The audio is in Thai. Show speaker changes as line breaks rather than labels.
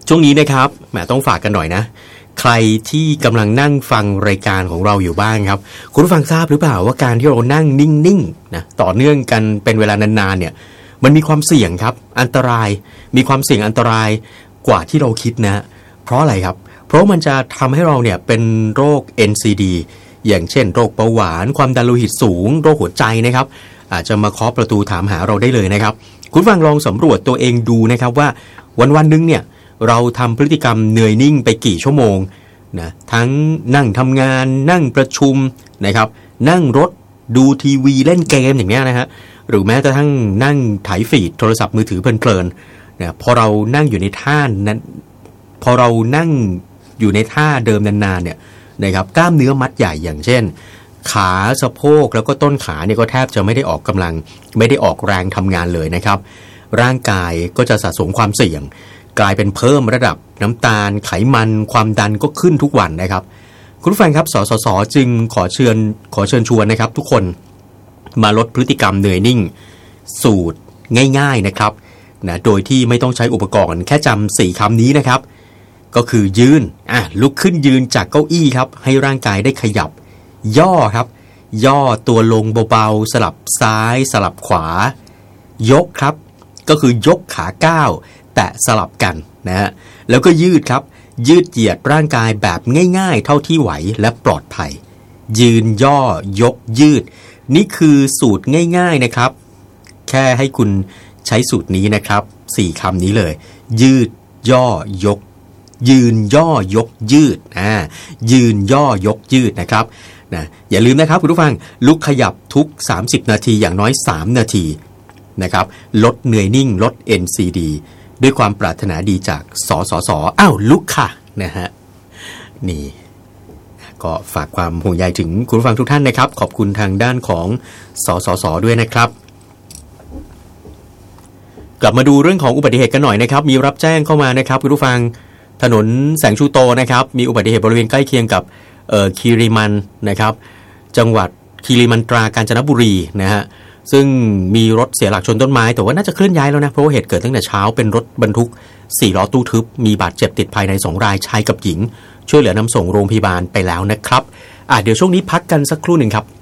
ช่วงนี้นะครับแหมต้องฝากกันหน่อยนะใครที่กำลังนั่งฟังรายการของเราอยู่บ้างครับคุณผู้ฟังทราบหรือเปล่าว่าการที่เรานั่งนิ่งๆนะต่อเนื่องกันเป็นเวลานานๆเนี่ยมันมีความเสี่ยงครับอันตรายมีความเสี่ยงอันตรายกว่าที่เราคิดนะเพราะอะไรครับเพราะมันจะทำให้เราเนี่ยเป็นโรค NCD อย่างเช่นโรคเบาหวานความดันโลหิตสูงโรคหัวใจนะครับอาจจะมาเคาะประตูถามหาเราได้เลยนะครับคุณฟังลองสำรวจตัวเองดูนะครับว่าวันๆนึงเนี่ยเราทำพฤติกรรมเหนื่อยนิ่งไปกี่ชั่วโมงนะทั้งนั่งทำงานนั่งประชุมนะครับนั่งรถดูทีวีเล่นเกมอย่างเงี้ยนะฮะหรือแม้กระทั่งนั่งไถฟีดโทรศัพท์มือถือเพลินๆนะพอเรานั่งอยู่ในท่านั้นพอเรานั่งอยู่ในท่าเดิมนานๆเนี่ยนะครับกล้ามเนื้อมัดใหญ่อย่างเช่นขาสะโพกแล้วก็ต้นขาเนี่ยก็แทบจะไม่ได้ออกกำลังไม่ได้ออกแรงทำงานเลยนะครับร่างกายก็จะสะสมความเสี่ยงกลายเป็นเพิ่มระดับน้ำตาลไขมันความดันก็ขึ้นทุกวันนะครับคุณผู้ฟังครับสสส.จึงขอเชิญชวนนะครับทุกคนมาลดพฤติกรรมเหนื่อยนิ่งสูตรง่ายๆนะครับนะโดยที่ไม่ต้องใช้อุปกรณ์แค่จำ4คำนี้นะครับก็คือยืนลุกขึ้นยืนจากเก้าอี้ครับให้ร่างกายได้ขยับย่อครับย่อตัวลงเบาๆสลับซ้ายสลับขวายกครับก็คือยกขาก้าวแตะสลับกันนะฮะแล้วก็ยืดครับยืดเหยียดร่างกายแบบง่ายๆเท่าที่ไหวและปลอดภัยยืนย่อยกยืดนี่คือสูตรง่ายๆนะครับแค่ให้คุณใช้สูตรนี้นะครับ4คำนี้เลยยืดย่อยกยืนย่อยกยืดยืนย่อยกยืดนะครับนะอย่าลืมนะครับคุณผู้ฟังลุกขยับทุก30นาทีอย่างน้อย3นาทีนะครับลดเหนื่อยนิ่งลด NCD ด้วยความปรารถนาดีจากสสส.ลุกค่ะนะฮะนี่ก็ฝากความห่วงใยถึงคุณผู้ฟังทุกท่านนะครับขอบคุณทางด้านของสสส.ด้วยนะครับกลับมาดูเรื่องของอุบัติเหตุกันหน่อยนะครับมีรับแจ้งเข้ามานะครับคุณผู้ฟังถนนแสงชูโตนะครับมีอุบัติเหตุบริเวณใกล้เคียงกับคีรีมันนะครับจังหวัดคีรีมันตรากาญจนบุรีนะฮะซึ่งมีรถเสียหลักชนต้นไม้แต่ว่าน่าจะเคลื่อนย้ายแล้วนะเพราะว่าเหตุเกิดตั้งแต่เช้าเป็นรถบรรทุก4ล้อตู้ทึบมีบาดเจ็บติดภายใน2รายชายกับหญิงช่วยเหลือนำส่งโรงพยาบาลไปแล้วนะครับเดี๋ยวช่วงนี้พักกันสักครู่หนึ่งครับ